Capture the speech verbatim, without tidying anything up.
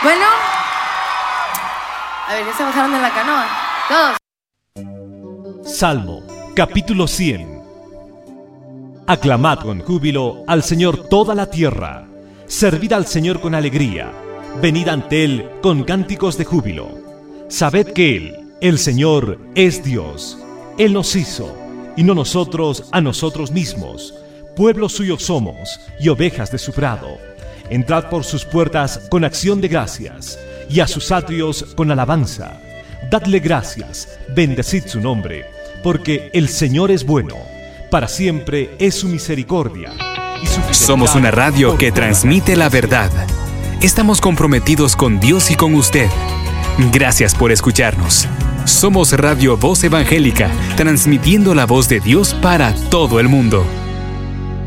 Bueno, a ver, ya se bajaron de la canoa. Todos. Salmo, capítulo cien. Aclamad con júbilo al Señor toda la tierra. Servid al Señor con alegría. Venid ante Él con cánticos de júbilo. Sabed que Él, el Señor, es Dios. Él nos hizo, y no nosotros a nosotros mismos. Pueblo suyo somos, y ovejas de su prado. Entrad por sus puertas con acción de gracias, y a sus atrios con alabanza. Dadle gracias, bendecid su nombre, porque el Señor es bueno. Para siempre es su misericordia. Y su fidelidad. Somos una radio que transmite la verdad. Estamos comprometidos con Dios y con usted. Gracias por escucharnos. Somos Radio Voz Evangélica, transmitiendo la voz de Dios para todo el mundo.